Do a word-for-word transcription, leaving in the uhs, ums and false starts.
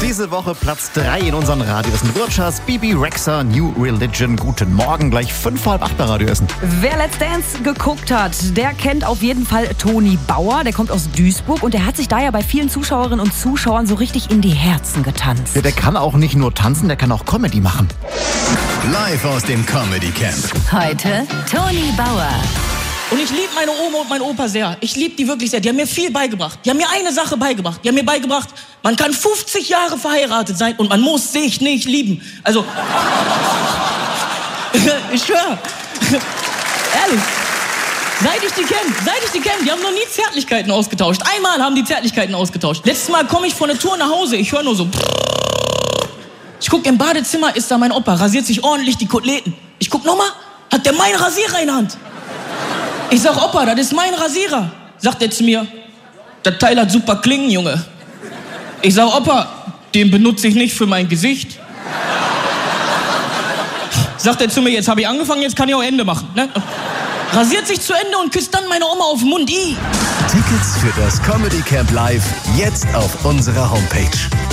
Diese Woche Platz drei in unseren Radioessen Wirtschafts. Bibi Rexha, New Religion. Guten Morgen, gleich fünf vor halb acht bei Radioessen. Wer Let's Dance geguckt hat, der kennt auf jeden Fall Toni Bauer. Der kommt aus Duisburg und der hat sich da ja bei vielen Zuschauerinnen und Zuschauern so richtig in die Herzen getanzt. Ja, der kann auch nicht nur tanzen, der kann auch Comedy machen. Live aus dem Comedy Camp. Heute Toni Bauer. Und ich liebe meine Oma und meinen Opa sehr. Ich liebe die wirklich sehr. Die haben mir viel beigebracht. Die haben mir eine Sache beigebracht. Die haben mir beigebracht, man kann fünfzig Jahre verheiratet sein und man muss sich nicht lieben. Also, ich schwöre. Ehrlich. Seit ich die kenne, seit ich die kenne, die haben noch nie Zärtlichkeiten ausgetauscht. Einmal haben die Zärtlichkeiten ausgetauscht. Letztes Mal komme ich von der Tour nach Hause, ich höre nur so. Ich gucke im Badezimmer, ist da mein Opa, rasiert sich ordentlich die Koteletten. Ich guck nochmal, hat der meinen Rasierer in der Hand. Ich sag, Opa, das ist mein Rasierer. Sagt er zu mir, das Teil hat super Klingen, Junge. Ich sag, Opa, den benutze ich nicht für mein Gesicht. Sagt er zu mir, jetzt habe ich angefangen, jetzt kann ich auch Ende machen. Ne? Rasiert sich zu Ende und küsst dann meine Oma auf den Mund. I. Tickets für das Comedy Camp Live jetzt auf unserer Homepage.